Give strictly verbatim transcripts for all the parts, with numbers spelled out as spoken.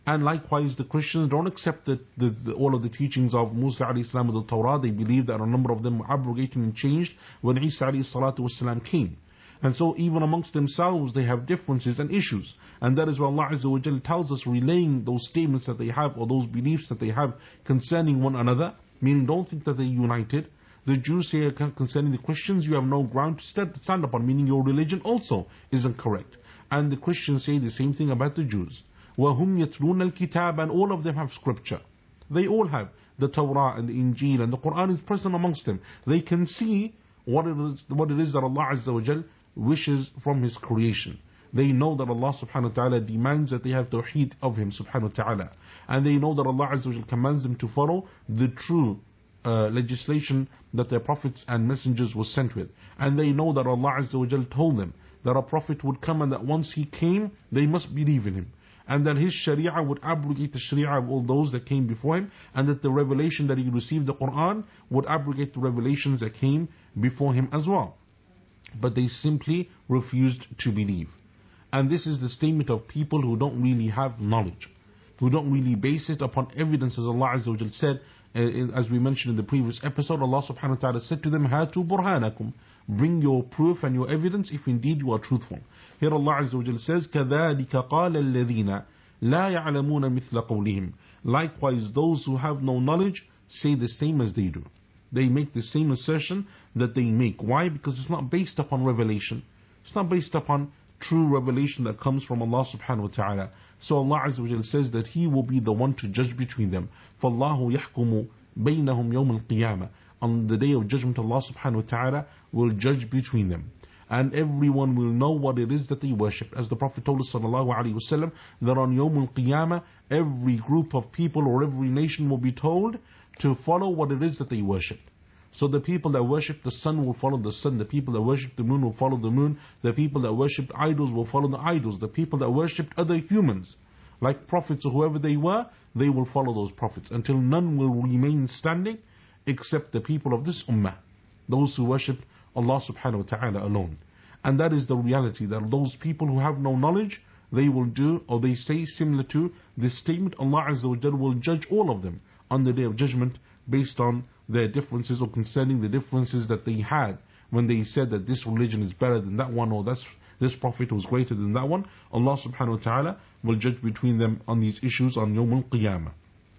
And likewise, the Christians don't accept the, the, the, all of the teachings of Musa alayhi salam of the Torah. They believe that a number of them were abrogated and changed when Isa alayhi salatu wasalam came. And so even amongst themselves they have differences and issues. And that is why Allah Azza wa Jal tells us, relaying those statements that they have or those beliefs that they have concerning one another, meaning don't think that they're united. The Jews say concerning the Christians, you have no ground to stand upon, meaning your religion also isn't correct. And the Christians say the same thing about the Jews. وَهُمْ يَتْلُونَ الْكِتَابَ, and all of them have scripture. They all have the Torah and the Injil, and the Quran is present amongst them. They can see what it is, what it is that Allah Azza wa Jal wishes from His creation. They know that Allah subhanahu wa ta'ala demands that they have tawheed of Him subhanahu wa ta'ala. And they know that Allah Azza wa Jal commands them to follow the true uh, legislation that their prophets and messengers were sent with. And they know that Allah Azza wa Jal told them that a prophet would come and that once he came, they must believe in him. And that his sharia would abrogate the sharia of all those that came before him, and that the revelation that he received, the Quran, would abrogate the revelations that came before him as well. But they simply refused to believe. And this is the statement of people who don't really have knowledge, who don't really base it upon evidence, as Allah Azza wa Jal said, uh, as we mentioned in the previous episode. Allah subhanahu wa ta'ala said to them, Hatu burhanakum, bring your proof and your evidence if indeed you are truthful. Here Allah Azza wa Jal says, كَذَلِكَ قَالَ الَّذِينَ لَا يَعْلَمُونَ مِثْلَ قَوْلِهِمْ. Likewise, those who have no knowledge say the same as they do. They make the same assertion that they make. Why? Because it's not based upon revelation. It's not based upon true revelation that comes from Allah subhanahu wa ta'ala. So Allah Azza wa Jal says that He will be the one to judge between them. فَاللَّهُ يَحْكُمُ بَيْنَهُمْ يَوْمَ الْقِيَامَةِ. On the day of judgment, Allah subhanahu wa ta'ala will judge between them. And everyone will know what it is that they worship. As the Prophet told us sallallahu alaihi wasallam, that on Yawm al-Qiyamah, every group of people or every nation will be told to follow what it is that they worship. So the people that worship the sun will follow the sun. The people that worship the moon will follow the moon. The people that worship idols will follow the idols. The people that worship other humans, like prophets or whoever they were, they will follow those prophets, until none will remain standing except the people of this ummah, those who worship Allah subhanahu wa ta'ala alone. And that is the reality, that those people who have no knowledge, they will do, or they say similar to this statement, Allah Azza wa Jalla will judge all of them on the day of judgment based on their differences, or concerning the differences that they had when they said that this religion is better than that one, or that's, this prophet was greater than that one. Allah subhanahu wa ta'ala will judge between them on these issues on Yawm al-Qiyamah.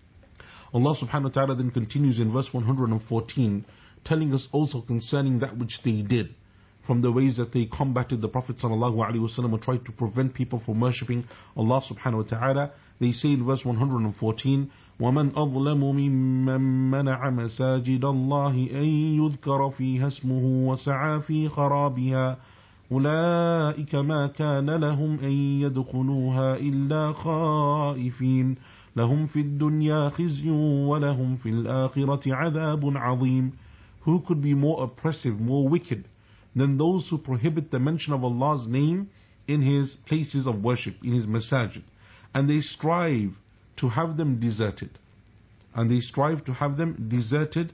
Allah subhanahu wa ta'ala then continues in verse one hundred fourteen, telling us also concerning that which they did, from the ways that they combated the Prophet sallallahu alaihi wasallam or tried to prevent people from worshipping Allah subhanahu wa ta'ala. They say in verse one hundred fourteen, وَمَنْ أَظْلَمُ مِمَّنْ مَنَعَ مَسَاجِدَ اللَّهِ أَنْ يُذْكَرَ فِيهَا اسْمُهُ وَسَعَى فِي خَرَابِهَا أُولَئِكَ مَا كَانَ لَهُمْ أَنْ يَدْخُلُوهَا إِلَّا خَائِفِينَ لَهُمْ فِي الدُّنْيَا خِزْيٌ وَلَهُمْ فِي الْآخِرَةِ عَذَابٌ عَظِيمٌ. Who could be more oppressive, more wicked than those who prohibit the mention of Allah's name in His places of worship, in His masajid, and they strive to have them deserted. And they strive to have them deserted.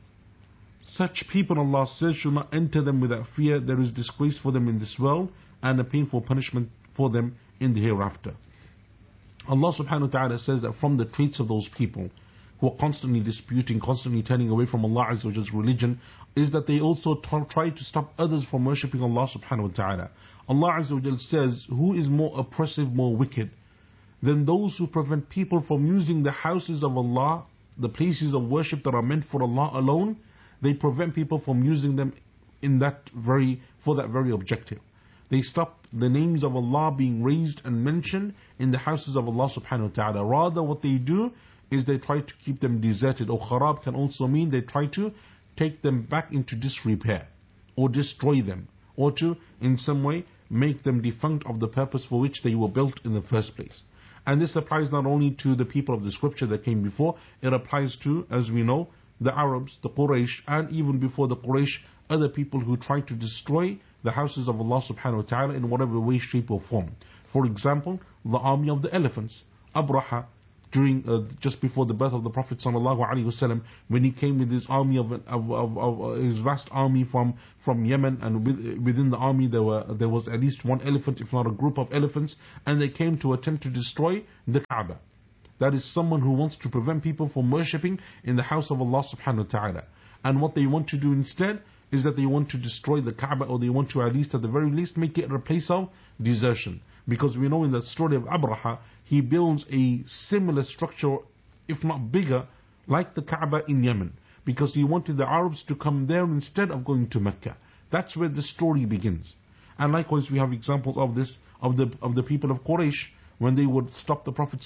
Such people, Allah says, should not enter them without fear. There is disgrace for them in this world and a painful punishment for them in the hereafter. Allah subhanahu wa ta'ala says that from the traits of those people who are constantly disputing, constantly turning away from Allah Azza wa Jall's religion, is that they also t- try to stop others from worshipping Allah subhanahu wa ta'ala. Allah Azza wa Jalla says, who is more oppressive, more wicked than those who prevent people from using the houses of Allah, the places of worship that are meant for Allah alone? They prevent people from using them in that very, for that very objective. They stop the names of Allah being raised and mentioned in the houses of Allah subhanahu wa ta'ala. Rather, what they do is they try to keep them deserted. Or kharab can also mean they try to take them back into disrepair, or destroy them, or to in some way make them defunct of the purpose for which they were built in the first place. And this applies not only to the people of the scripture that came before, it applies to, as we know, the Arabs, the Quraysh, and even before the Quraysh, other people who try to destroy the houses of Allah subhanahu wa ta'ala in whatever way, shape or form. For example, the army of the elephants, Abraha, during uh, just before the birth of the Prophet sallallahu alaihi wasallam, when he came with his army of, of, of, of his vast army from, from Yemen, and with, within the army there were there was at least one elephant, if not a group of elephants, and they came to attempt to destroy the Kaaba. That is someone who wants to prevent people from worshipping in the house of Allah subhanahu wa ta'ala. And what they want to do instead is that they want to destroy the Kaaba, or they want to at least, at the very least, make it a place of desertion. Because we know in the story of Abraha, he builds a similar structure, if not bigger, like the Kaaba in Yemen. Because he wanted the Arabs to come there instead of going to Mecca. That's where the story begins. And likewise we have examples of this, of the of the people of Quraysh, when they would stop the Prophet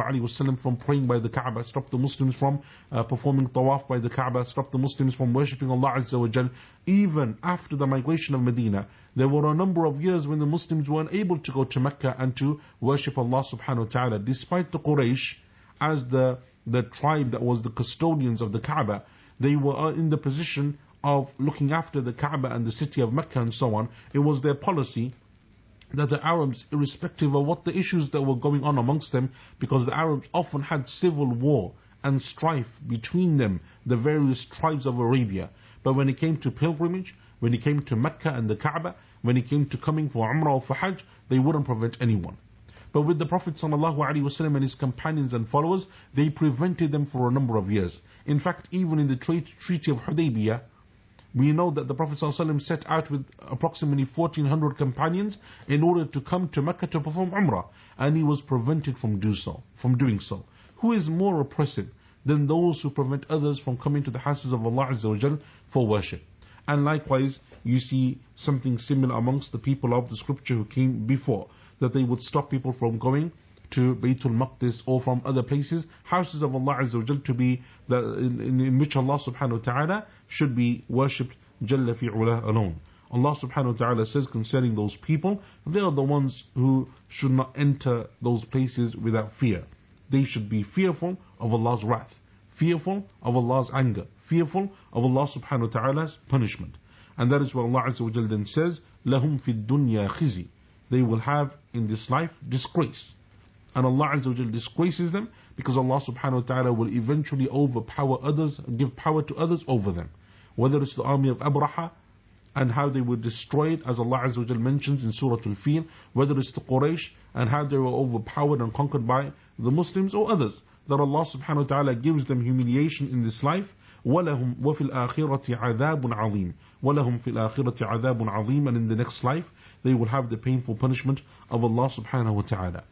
ﷺ from praying by the Kaaba, stop the Muslims from uh, performing tawaf by the Kaaba, stop the Muslims from worshipping Allah Azza wa Jal. Even after the migration of Medina, there were a number of years when the Muslims were unable to go to Mecca and to worship Allah subhanahu wa ta'ala, despite the Quraysh, as the, the tribe that was the custodians of the Kaaba, they were in the position of looking after the Kaaba and the city of Mecca and so on. It was their policy that the Arabs, irrespective of what the issues that were going on amongst them, because the Arabs often had civil war and strife between them, the various tribes of Arabia. But when it came to pilgrimage, when it came to Mecca and the Kaaba, when it came to coming for Umrah or for Hajj, they wouldn't prevent anyone. But with the Prophet ﷺ and his companions and followers, they prevented them for a number of years. In fact, even in the Treaty of Hudaybiyah, we know that the Prophet ﷺ set out with approximately fourteen hundred companions in order to come to Mecca to perform Umrah, and he was prevented from do so, from doing so. Who is more oppressive than those who prevent others from coming to the houses of Allah Azza wa Jal for worship? And likewise, you see something similar amongst the people of the scripture who came before, that they would stop people from going to Baytul Maqdis or from other places, houses of Allah Azza wa Jal, to be the, in, in which Allah subhanahu wa ta'ala should be worshipped Jalla fi'ula alone. Allah subhanahu wa ta'ala says concerning those people, they are the ones who should not enter those places without fear. They should be fearful of Allah's wrath, fearful of Allah's anger, fearful of Allah subhanahu wa ta'ala's punishment. And that is what Allah Azza wa Jal then says, لَهُمْ فِي الدُّنْيَا خِزِي. They will have in this life disgrace. And Allah Azza wa Jal disgraces them because Allah subhanahu wa ta'ala will eventually overpower others, give power to others over them. Whether it's the army of Abraha and how they were destroyed, as Allah Azza wa Jal mentions in Surah Al-Fil, whether it's the Quraysh and how they were overpowered and conquered by the Muslims or others, that Allah subhanahu wa ta'ala gives them humiliation in this life. وَلَهُمْ وَفِي الْآخِرَةِ عَذَابٌ عَظِيمٌ وَلَهُمْ فِي الْآخِرَةِ عَذَابٌ عَظِيمٌ. And in the next life they will have the painful punishment of Allah subhanahu wa ta'ala.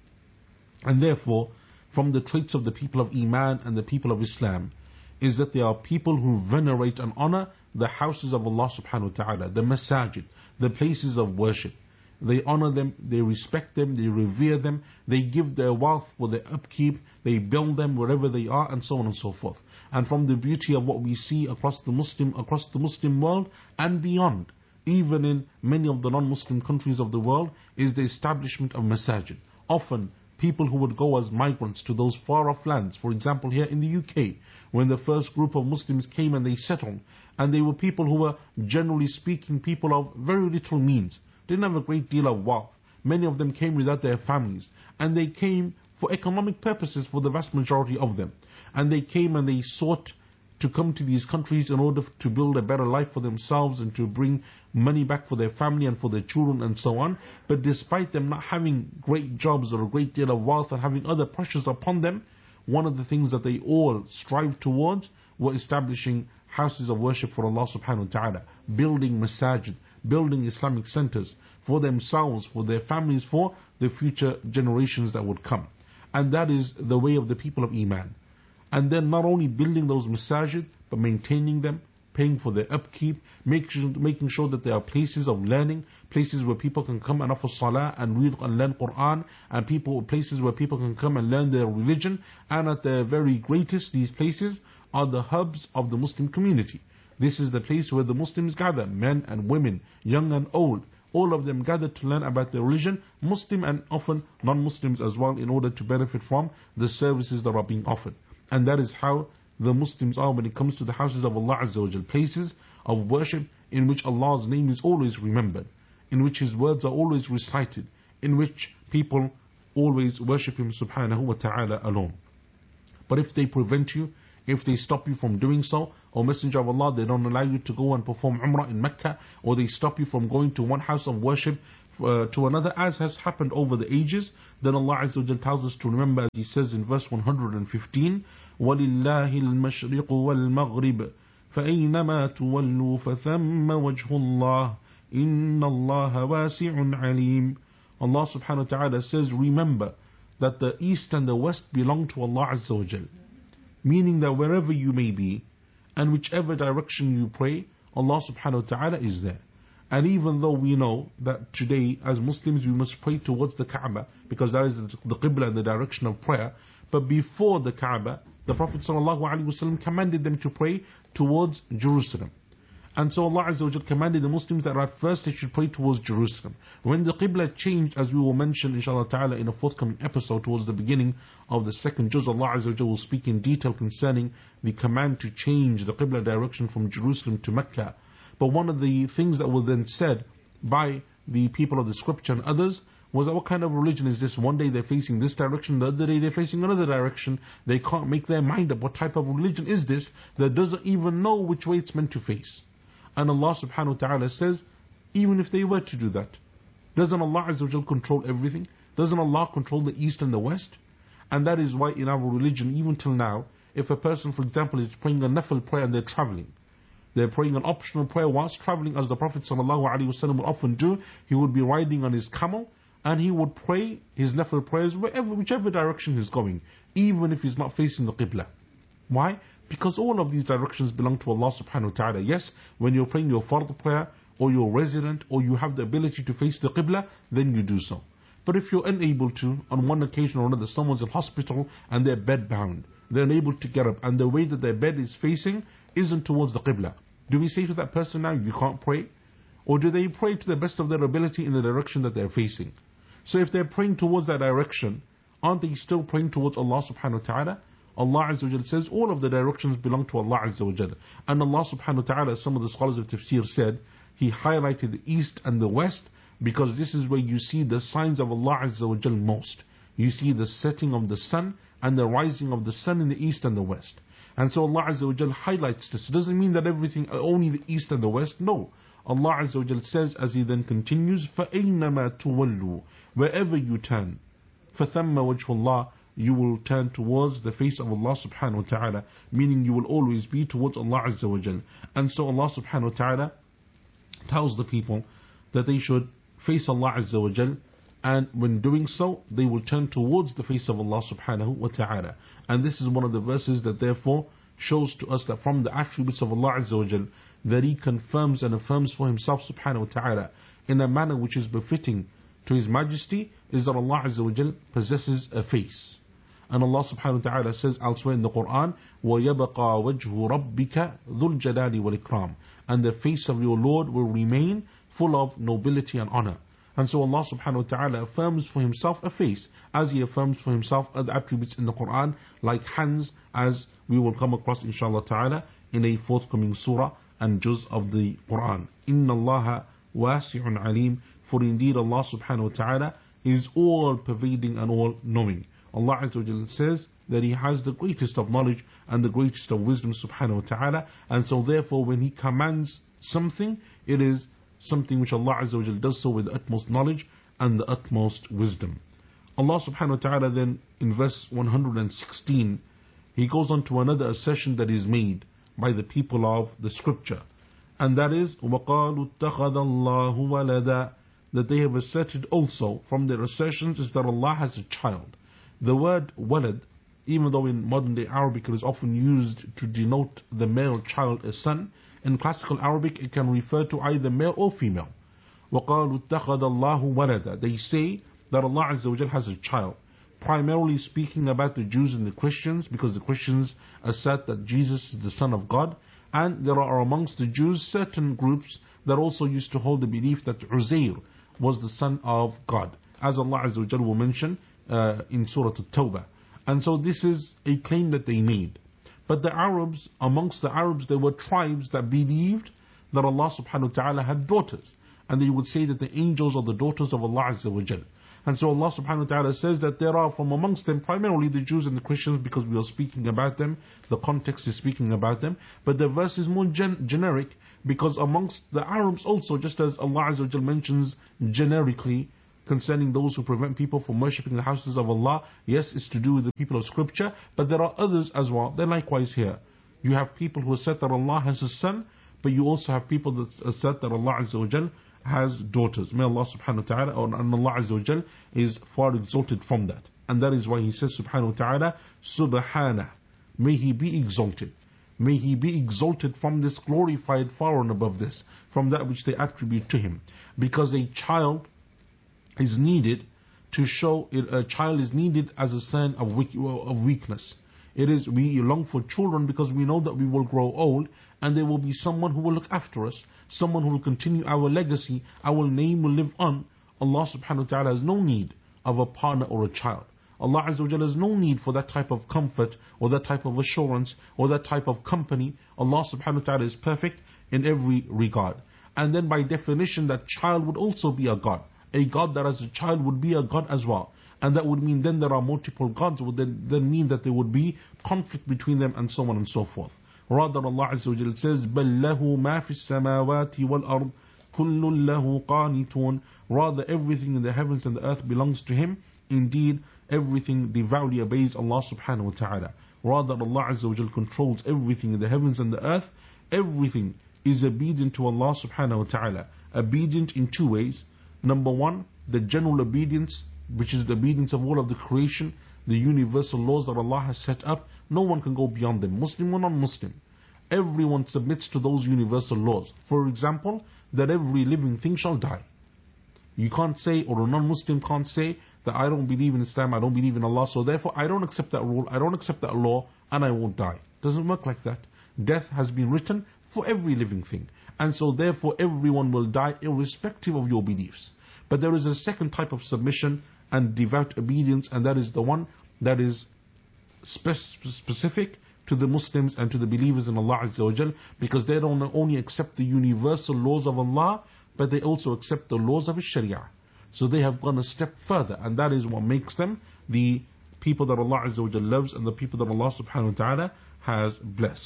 And therefore, from the traits of the people of Iman and the people of Islam is that they are people who venerate and honor the houses of Allah subhanahu wa ta'ala, the masajid, the places of worship. They honor them, they respect them, they revere them, they give their wealth for their upkeep, they build them wherever they are, and so on and so forth. And from the beauty of what we see across the Muslim, across the Muslim world and beyond, even in many of the non-Muslim countries of the world, is the establishment of masajid. Often people who would go as migrants to those far off lands, for example here in the U K, when the first group of Muslims came and they settled, and they were people who were generally speaking people of very little means, didn't have a great deal of wealth. Many of them came without their families, and they came for economic purposes for the vast majority of them. And they came and they sought to come to these countries in order to build a better life for themselves and to bring money back for their family and for their children and so on. But despite them not having great jobs or a great deal of wealth and having other pressures upon them, one of the things that they all strive towards were establishing houses of worship for Allah subhanahu wa ta'ala, building masajid, building Islamic centers for themselves, for their families, for the future generations that would come. And that is the way of the people of Iman. And then not only building those masajid, but maintaining them, paying for their upkeep, making, making sure that there are places of learning, places where people can come and offer salah and read and learn Quran, and people places where people can come and learn their religion. And at their very greatest, these places are the hubs of the Muslim community. This is the place where the Muslims gather, men and women, young and old. All of them gather to learn about their religion, Muslim and often non-Muslims as well, in order to benefit from the services that are being offered. And that is how the Muslims are when it comes to the houses of Allah Azza wa Jal, places of worship in which Allah's name is always remembered, in which His words are always recited, in which people always worship Him subhanahu wa ta'ala alone. But if they prevent you, if they stop you from doing so, O Messenger of Allah, they don't allow you to go and perform Umrah in Mecca, or they stop you from going to one house of worship uh, to another, as has happened over the ages, then Allah Azza wa Jalla tells us to remember, as He says in verse one hundred fifteen, وَلِلَّهِ الْمَشْرِقُ وَالْمَغْرِبُ فَأَيْنَمَا تُوَلُّوا فَثَمَّ وَجْهُ اللَّهِ إِنَّ اللَّهَ وَاسِعٌ عَلِيمٌ. Allah subhanahu wa ta'ala says, remember that the east and the west belong to Allah Azza wa Jalla. Meaning that wherever you may be, and whichever direction you pray, Allah subhanahu wa ta'ala is there. And even though we know that today as Muslims we must pray towards the Kaaba, because that is the Qibla and the direction of prayer, but before the Kaaba, the Prophet ﷺ commanded them to pray towards Jerusalem. And so Allah Azza wa Jalla commanded the Muslims that at first they should pray towards Jerusalem. When the Qibla changed, as we will mention inshallah ta'ala in a forthcoming episode towards the beginning of the second juz, Allah Azza wa Jalla will speak in detail concerning the command to change the Qibla direction from Jerusalem to Mecca. But one of the things that were then said by the people of the scripture and others was that what kind of religion is this? One day they're facing this direction, the other day they're facing another direction. They can't make their mind up. What type of religion is this that doesn't even know which way it's meant to face? And Allah subhanahu wa ta'ala says, even if they were to do that, doesn't Allah Azza wa Jal control everything? Doesn't Allah control the east and the west? And that is why in our religion, even till now, if a person, for example, is praying a nafil prayer and they're traveling, they're praying an optional prayer whilst traveling, as the Prophet sallallahu alaihi wasallam would often do, he would be riding on his camel and he would pray his nafil prayers wherever, whichever direction he's going, even if he's not facing the Qibla. Why? Because all of these directions belong to Allah subhanahu wa ta'ala. Yes, when you're praying your fard prayer, or you're resident, or you have the ability to face the Qibla, then you do so. But if you're unable to, on one occasion or another, someone's in hospital and they're bed bound, they're unable to get up, and the way that their bed is facing isn't towards the Qibla, do we say to that person now, you can't pray? Or do they pray to the best of their ability in the direction that they're facing? So if they're praying towards that direction, aren't they still praying towards Allah subhanahu wa ta'ala? Allah Azza wa Jalla says all of the directions belong to Allah Azza wa Jalla. And Allah subhanahu wa ta'ala, some of the scholars of tafsir said, He highlighted the east and the west because this is where you see the signs of Allah Azza wa Jalla most. You see the setting of the sun and the rising of the sun in the east and the west. And so Allah Azza wa Jalla highlights this. It doesn't mean that everything, only the east and the west. No. Allah Azza wa Jalla says, as He then continues, فَأَيْنَمَا تُوَلُّوا, wherever you turn, فَثَمَّ وَجْهُ اللَّهِ, you will turn towards the face of Allah subhanahu wa ta'ala, meaning you will always be towards Allah Azza wa Jal. And so Allah subhanahu wa ta'ala tells the people that they should face Allah Azza wa Jal, and when doing so, they will turn towards the face of Allah subhanahu wa ta'ala. And this is one of the verses that therefore shows to us that from the attributes of Allah Azza wa Jal, that He confirms and affirms for Himself subhanahu wa ta'ala in a manner which is befitting to His Majesty, is that Allah Azza wa Jal possesses a face. And Allah subhanahu wa ta'ala says elsewhere in the Quran, وَيَبَقَى وَجْهُ رَبِّكَ ذُو الْجَلَالِ وَالْإِكْرَامِ, and the face of your Lord will remain full of nobility and honor. And so Allah subhanahu wa ta'ala affirms for Himself a face, as He affirms for Himself other attributes in the Quran, like hands, as we will come across inshallah ta'ala in a forthcoming surah and juz of the Quran. إِنَّ اللَّهَ وَاسِعٌ عَلِيمٌ, for indeed Allah subhanahu wa ta'ala is all pervading and all knowing. Allah Azza wa Jalla says that He has the greatest of knowledge and the greatest of wisdom subhanahu wa ta'ala, and so therefore when He commands something, it is something which Allah Azza wa Jalla does so with the utmost knowledge and the utmost wisdom. Allah subhanahu wa ta'ala then in verse one hundred sixteen, He goes on to another assertion that is made by the people of the scripture, and that is وَقَالُوا اتَّخَذَ اللَّهُ وَلَدًا, that they have asserted also from their assertions is that Allah has a child. The word walad, even though in modern day Arabic it is often used to denote the male child, a son, in classical Arabic it can refer to either male or female. وَقَالُوا اتَّخَذَ اللَّهُ وَلَدًا, they say that Allah Azza wa Jal has a child, primarily speaking about the Jews and the Christians, because the Christians assert that Jesus is the Son of God, and there are amongst the Jews certain groups that also used to hold the belief that Uzair was the son of God, as Allah Azza wa Jal will mention Uh, in Surah At-Tawbah. And so this is a claim that they made. But the Arabs, amongst the Arabs, there were tribes that believed that Allah subhanahu wa ta'ala had daughters. And they would say that the angels are the daughters of Allah Azza wa Jal. And so Allah subhanahu wa ta'ala says that there are from amongst them, primarily the Jews and the Christians, because we are speaking about them, the context is speaking about them, but the verse is more gen- generic, because amongst the Arabs also, just as Allah Azza wa Jal mentions generically concerning those who prevent people from worshipping the houses of Allah, yes, it's to do with the people of scripture, but there are others as well. They're likewise here. You have people who assert that Allah has a son, but you also have people that assert that Allah Azza wa Jal has daughters. May Allah subhanahu wa ta'ala, and Allah Azza wa Jal is far exalted from that. And that is why He says subhanahu wa ta'ala, Subhanah, may He be exalted. May He be exalted from this, glorified far and above this, from that which they attribute to Him. Because a child is needed to show, a child is needed as a sign of weakness. It is, we long for children because we know that we will grow old and there will be someone who will look after us, someone who will continue our legacy, our name will live on. Allah subhanahu wa ta'ala has no need of a partner or a child. Allah Azza wa Jalla has no need for that type of comfort or that type of assurance or that type of company. Allah subhanahu wa ta'ala is perfect in every regard. And then by definition that child would also be a God. A God that as a child would be a God as well. And that would mean then there are multiple gods, would then, then mean that there would be conflict between them and so on and so forth. Rather Allah Azza wa Jalla says, بَلْ لَهُ مَا فِي السَّمَاوَاتِ وَالْأَرْضِ كُلٌّ لَهُ قَانِتُونَ. Rather everything in the heavens and the earth belongs to Him. Indeed, everything devoutly obeys Allah subhanahu wa ta'ala. Rather Allah Azza wa Jalla controls everything in the heavens and the earth. Everything is obedient to Allah subhanahu wa ta'ala. Obedient in two ways. Number one, the general obedience, which is the obedience of all of the creation, the universal laws that Allah has set up. No one can go beyond them, Muslim or non-Muslim. Everyone submits to those universal laws. For example, that every living thing shall die. You can't say, or a non-Muslim can't say, that I don't believe in Islam, I don't believe in Allah, so therefore I don't accept that rule, I don't accept that law, and I won't die. Doesn't work like that. Death has been written for every living thing. And so therefore everyone will die irrespective of your beliefs. But there is a second type of submission and devout obedience, and that is the one that is spe- specific to the Muslims and to the believers in Allah Azza wa Jal, because they don't only accept the universal laws of Allah, but they also accept the laws of His Sharia. So they have gone a step further, and that is what makes them the people that Allah Azza wa Jal loves and the people that Allah subhanahu wa ta'ala has blessed.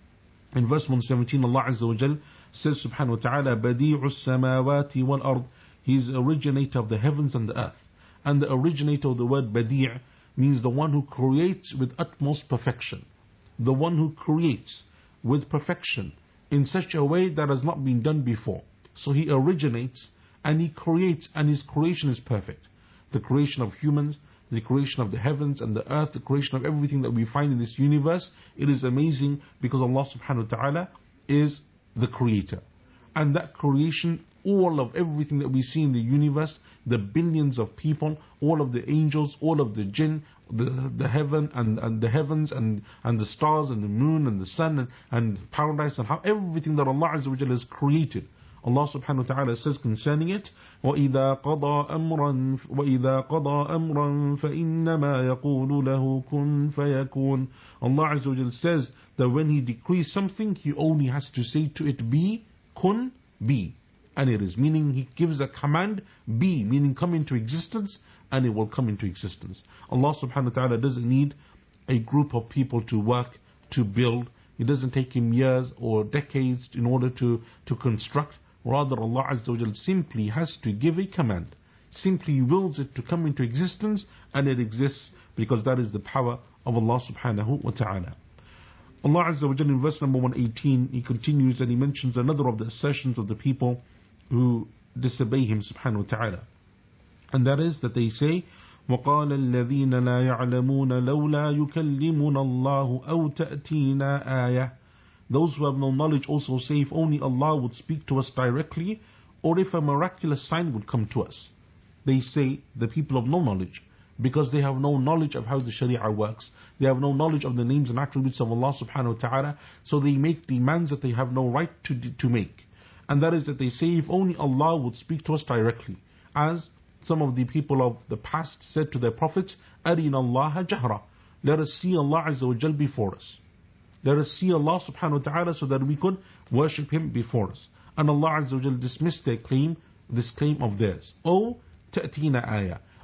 In verse one seventeen, Allah Azza wa Jal says subhanahu wa ta'ala, Badi'u samawati wal ard. He is the originator of the heavens and the earth. And the originator of the word Badi' means the one who creates with utmost perfection. The one who creates with perfection in such a way that has not been done before. So He originates and He creates, and His creation is perfect. The creation of humans, the creation of the heavens and the earth, the creation of everything that we find in this universe, it is amazing because Allah subhanahu wa ta'ala is the creator. And that creation, all of everything that we see in the universe, the billions of people, all of the angels, all of the jinn, the, the heaven and, and the heavens and, and the stars and the moon and the sun and, and paradise, and how everything that Allah Azza wa Jalla has created. Allah subhanahu wa ta'ala says concerning it, وَإِذَا قَضَى أَمْرًا وَإِذَا قَضَى أَمْرًا فَإِنَّمَا يَقُولُ لَهُ كُن فَيَكُونُ. Allah Azza wa Jalla says that when He decrees something, He only has to say to it, be, kun, be. And it is, meaning He gives a command, be, meaning come into existence, and it will come into existence. Allah subhanahu wa ta'ala doesn't need a group of people to work, to build. It doesn't take Him years or decades in order to, to construct. Rather, Allah Azza wa Jal simply has to give a command. Simply wills it to come into existence, and it exists, because that is the power of Allah subhanahu wa ta'ala. Allah Azza wa Jal in verse number one eighteen, He continues and He mentions another of the assertions of the people who disobey Him subhanahu wa ta'ala. And that is that they say, وَقَالَ الَّذِينَ لَا يَعْلَمُونَ لَوْلَا يُكَلِّمُنَ اللَّهُ أَوْ تَأْتِينَا آيَةٌ. Those who have no knowledge also say, if only Allah would speak to us directly, or if a miraculous sign would come to us. They say, the people of no knowledge, because they have no knowledge of how the Sharia works. They have no knowledge of the names and attributes of Allah subhanahu wa ta'ala, so they make demands that they have no right to, to make. And that is that they say, if only Allah would speak to us directly. As some of the people of the past said to their prophets, أَرِنَا اللَّهَ جَهْرًا. Let us see Allah Azza wa Jal before us. Let us see Allah subhanahu wa ta'ala so that we could worship Him before us. And Allah Azza wa Jal dismissed their claim, this claim of theirs. Oh, ta'tina ayah.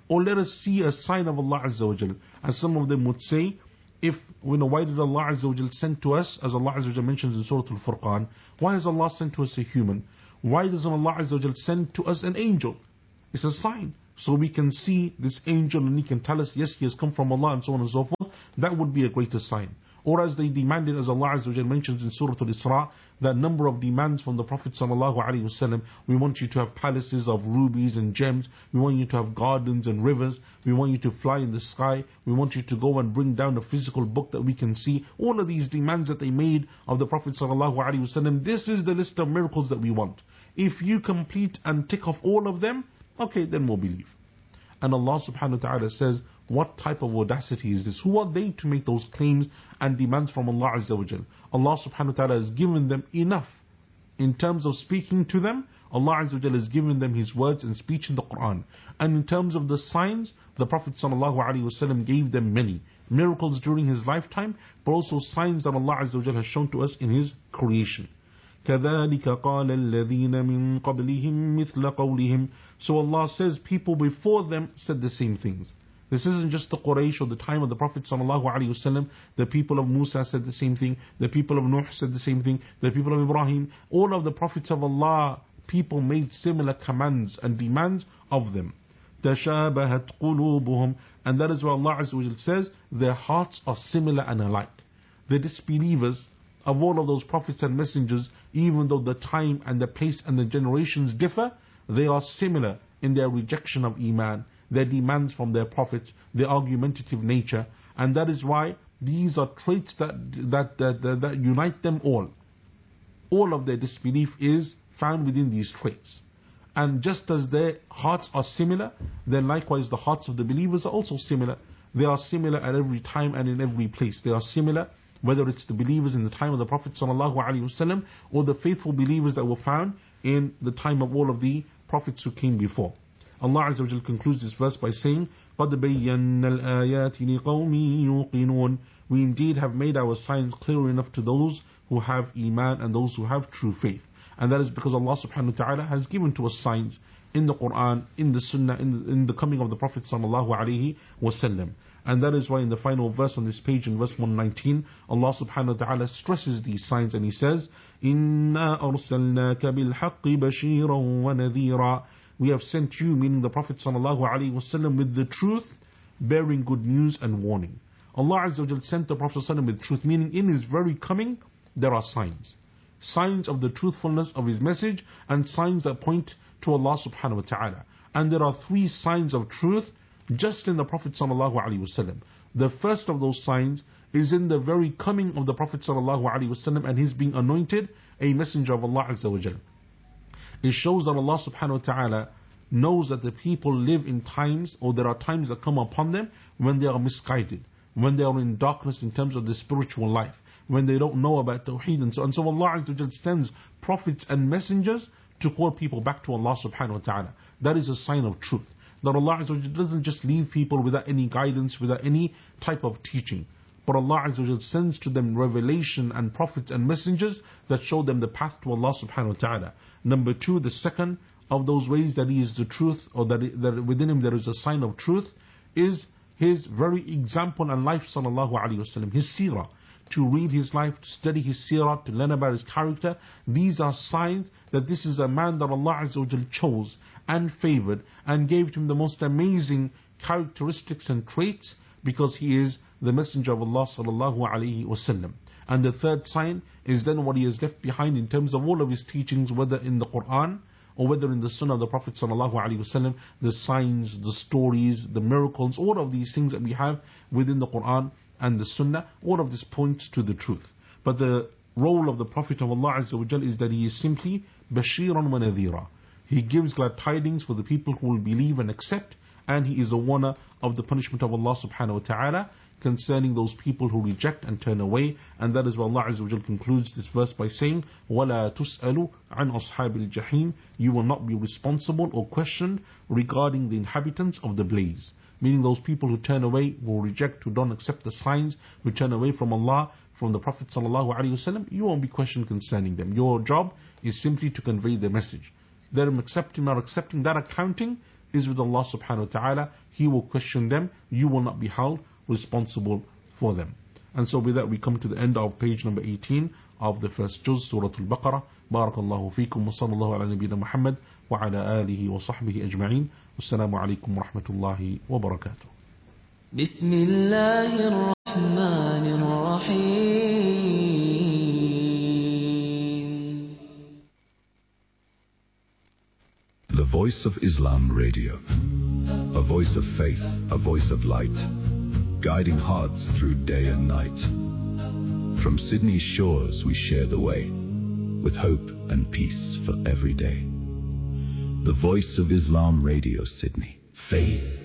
or let us see a sign of Allah Azza wa Jal. And some of them would say, if, you know, why did Allah Azza wa Jal send to us, as Allah Azza wa Jal mentions in Surah Al-Furqan, why has Allah sent to us a human? Why doesn't Allah Azza wa Jal send to us an angel? It's a sign. So we can see this angel and he can tell us, yes, he has come from Allah and so on and so forth. That would be a greater sign. Or as they demanded, as Allah Azza wa Jal mentions in Surah Al-Isra, that number of demands from the Prophet Sallallahu Alaihi Wasallam. We want you to have palaces of rubies and gems. We want you to have gardens and rivers. We want you to fly in the sky. We want you to go and bring down a physical book that we can see. All of these demands that they made of the Prophet Sallallahu Alaihi Wasallam, this is the list of miracles that we want. If you complete and tick off all of them, okay, then we'll believe. And Allah subhanahu wa ta'ala says, what type of audacity is this? Who are they to make those claims and demands from Allah Azza wa Jal? Allah subhanahu wa ta'ala has given them enough in terms of speaking to them. Allah Azza wa Jal has given them His words and speech in the Quran. And in terms of the signs, the Prophet sallallahu alaihi wasallam gave them many miracles during his lifetime, but also signs that Allah Azza wa Jal has shown to us in His creation. كَذَلِكَ قَالَ الَّذِينَ مِن قَبْلِهِمْ مِثْلَ قَوْلِهِمْ. So Allah says people before them said the same things. This isn't just the Quraysh or the time of the Prophet sallallahu alaihi wasallam. The people of Musa said the same thing. The people of Nuh said the same thing. The people of Ibrahim. All of the prophets of Allah, people made similar commands and demands of them. تَشَابَهَتْ قُلُوبُهُمْ. And that is why Allah Azza wa Jal says their hearts are similar and alike. The disbelievers of all of those prophets and messengers, even though the time and the place and the generations differ, they are similar in their rejection of Iman, their demands from their prophets, their argumentative nature. And that is why these are traits that, that, that, that, that unite them all. All of their disbelief is found within these traits. And just as their hearts are similar, then likewise the hearts of the believers are also similar. They are similar at every time and in every place. They are similar, whether it's the believers in the time of the Prophet ﷺ or the faithful believers that were found in the time of all of the prophets who came before. Allah Azza wa Jal concludes this verse by saying, قَدْ بَيَّنَّا الْآيَاتِ لِقَوْمٍ يُوقِنُونَ. We indeed have made our signs clear enough to those who have Iman and those who have true faith. And that is because Allah subhanahu wa ta'ala has given to us signs in the Quran, in the Sunnah, in the, in the coming of the Prophet sallallahu alaihi wasallam. And that is why in the final verse on this page, in verse one nineteen, Allah subhanahu wa ta'ala stresses these signs and He says, إِنَّا أَرْسَلْنَاكَ بِالْحَقِّ بَشِيرًا وَنَذِيرًا. We have sent you, meaning the Prophet sallallahu alaihi wasallam, with the truth, bearing good news and warning. Allah Azza wa Jal sent the Prophet sallallahu alaihi wasallam with truth, meaning in His very coming, there are signs. Signs of the truthfulness of His message and signs that point to Allah subhanahu wa ta'ala. And there are three signs of truth just in the Prophet sallallahu alaihi wasallam. The first of those signs is in the very coming of the Prophet sallallahu alaihi wasallam and his being anointed a messenger of Allah Azza wa Jal. It shows that Allah subhanahu wa ta'ala knows that the people live in times, or there are times that come upon them when they are misguided, when they are in darkness in terms of the spiritual life, when they don't know about Tawheed and so on. So Allah Azza wa Jal sends prophets and messengers to call people back to Allah subhanahu wa ta'ala. That is a sign of truth. That Allah Azza wa Jal doesn't just leave people without any guidance, without any type of teaching. But Allah Azza wa Jal sends to them revelation and prophets and messengers that show them the path to Allah subhanahu wa ta'ala. Number two, the second of those ways that He is the truth, or that, it, that within Him there is a sign of truth, is His very example and life sallallahu alaihi wasallam, His seerah. To read his life, to study his seerah, to learn about his character. These are signs that this is a man that Allah Azza wa Jal chose and favored and gave to him the most amazing characteristics and traits, because he is the messenger of Allah sallallahu alaihi wasallam. And the third sign is then what he has left behind in terms of all of his teachings, whether in the Quran or whether in the Sunnah of the Prophet sallallahu alaihi wasallam, the signs, the stories, the miracles, all of these things that we have within the Quran and the Sunnah, all of this points to the truth. But the role of the Prophet of Allah Azza wa Jal is that he is simply Bashiran wa Nadhira. He gives glad tidings for the people who will believe and accept, and he is a warner of the punishment of Allah subhanahu wa ta'ala concerning those people who reject and turn away. And that is why Allah Azza wa Jal concludes this verse by saying, وَلَا تُسْأَلُ عَنْ أَصْحَابِ الْجَحِيمِ. You will not be responsible or questioned regarding the inhabitants of the blaze. Meaning those people who turn away, who reject, who don't accept the signs, who turn away from Allah, from the Prophet sallallahu alaihi wasallam, you won't be questioned concerning them. Your job is simply to convey the message. Them accepting or accepting, that accounting is with Allah subhanahu wa ta'ala. He will question them. You will not be held responsible for them. And so with that we come to the end of page number eighteen of the first juz, Surah Al-Baqarah. Barakallahu feekum wa sallallahu ala nabiyyina Muhammad wa ala alihi wa sahbihi ajma'in. Wassalamu alaikum wa rahmatullahi wa barakatuh. Bismillahir Rahmanir Rahim. The Voice of Islam Radio. A voice of faith, a voice of light, guiding hearts through day and night. From Sydney's shores we share the way, with hope and peace for every day. The Voice of Islam Radio, Sydney. Faith.